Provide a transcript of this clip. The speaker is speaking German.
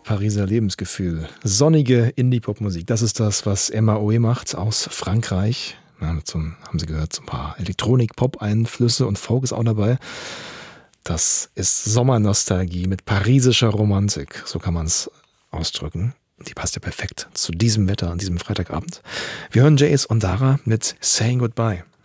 Pariser Lebensgefühl. Sonnige Indie-Pop-Musik. Das ist das, was Emma Oe macht aus Frankreich. Ja, haben Sie gehört, so ein paar Elektronik-Pop-Einflüsse und Folk ist auch dabei. Das ist Sommernostalgie mit parisischer Romantik. So kann man es ausdrücken. Die passt ja perfekt zu diesem Wetter an diesem Freitagabend. Wir hören Jace und Dara mit Saying Goodbye.